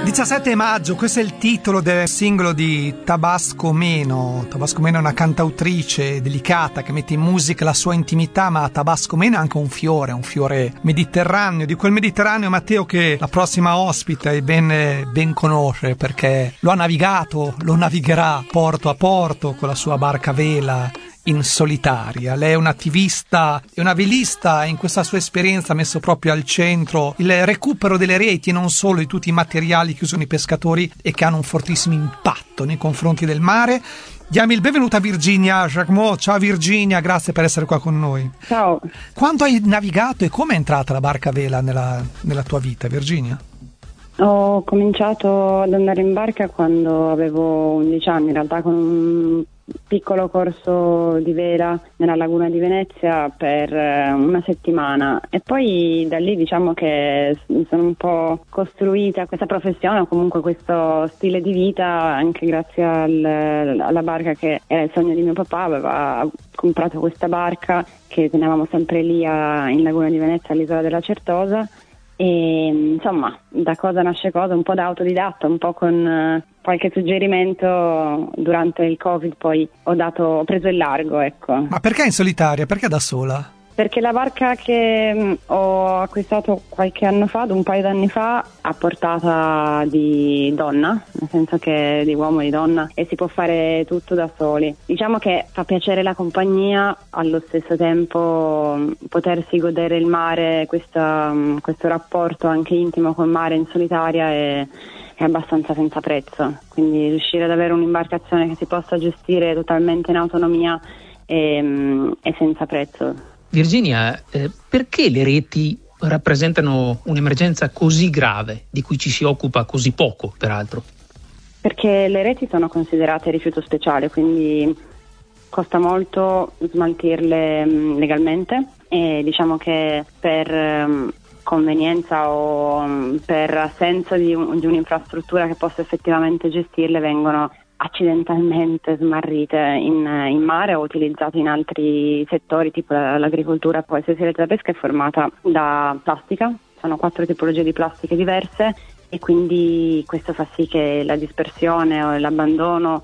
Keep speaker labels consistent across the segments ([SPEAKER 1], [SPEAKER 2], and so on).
[SPEAKER 1] 17 maggio, questo è il titolo del singolo di Tabasco Meno. Tabasco Meno è una cantautrice delicata che mette in musica la sua intimità, ma Tabasco Meno è anche un fiore mediterraneo, di quel Mediterraneo, Matteo, che la prossima ospite ben conosce, perché lo ha navigato, lo navigherà porto a porto con la sua barca a vela in solitaria. Lei è un'attivista e una velista, e in questa sua esperienza ha messo proprio al centro il recupero delle reti e non solo di tutti i materiali che usano i pescatori e che hanno un fortissimo impatto nei confronti del mare. Diamo il benvenuto a Virginia Jacquemot. Ciao Virginia, grazie per essere qua con noi.
[SPEAKER 2] Ciao.
[SPEAKER 1] Quando hai navigato e come è entrata la barca a vela nella tua vita, Virginia?
[SPEAKER 2] Ho cominciato ad andare in barca quando avevo 11 anni, in realtà con un piccolo corso di vela nella laguna di Venezia per una settimana, e poi da lì diciamo che mi sono un po' costruita questa professione o comunque questo stile di vita anche grazie alla barca, che era il sogno di mio papà. Aveva comprato questa barca che tenevamo sempre lì in laguna di Venezia, all'isola della Certosa. E insomma, da cosa nasce cosa, un po' da autodidatta, un po' con qualche suggerimento durante il Covid, poi ho preso il largo, ecco.
[SPEAKER 1] Ma perché in solitaria? Perché da sola?
[SPEAKER 2] Perché la barca che ho acquistato qualche anno fa, un paio d'anni fa, a portata di donna, nel senso che di uomo e di donna, e si può fare tutto da soli. Diciamo che fa piacere la compagnia, allo stesso tempo potersi godere il mare, questo rapporto anche intimo col mare in solitaria è abbastanza senza prezzo. Quindi riuscire ad avere un'imbarcazione che si possa gestire totalmente in autonomia è senza prezzo.
[SPEAKER 3] Virginia, perché le reti rappresentano un'emergenza così grave, di cui ci si occupa così poco, peraltro?
[SPEAKER 2] Perché le reti sono considerate rifiuto speciale, quindi costa molto smaltirle legalmente, e diciamo che per convenienza o per assenza di un'infrastruttura che possa effettivamente gestirle vengono accidentalmente smarrite in mare o utilizzate in altri settori, tipo l'agricoltura. Qualsiasi rete da pesca è formata da plastica, sono 4 tipologie di plastiche diverse, e quindi questo fa sì che la dispersione o l'abbandono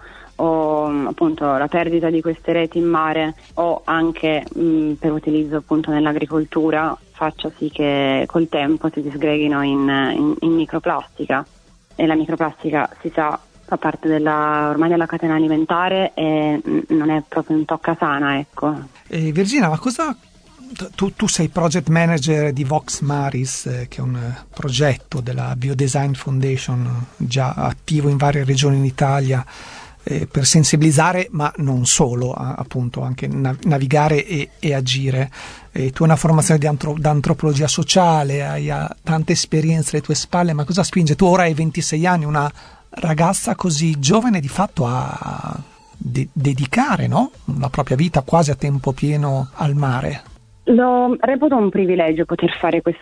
[SPEAKER 2] o appunto la perdita di queste reti in mare, o anche per utilizzo appunto nell'agricoltura, faccia sì che col tempo si disgreghino in microplastica. E la microplastica, si sa, fa parte ormai della catena alimentare e non è proprio un tocca sana, ecco.
[SPEAKER 1] Virginia, ma cosa... Tu sei project manager di Vox Maris, che è un progetto della Biodesign Foundation già attivo in varie regioni in Italia, per sensibilizzare, ma non solo, appunto anche navigare e agire. Tu hai una formazione di antropologia sociale, hai tante esperienze alle tue spalle, ma cosa spinge? Tu ora hai 26 anni, una ragazza così giovane di fatto a dedicare, no? La propria vita quasi a tempo pieno al mare.
[SPEAKER 2] Lo reputo un privilegio poter fare questo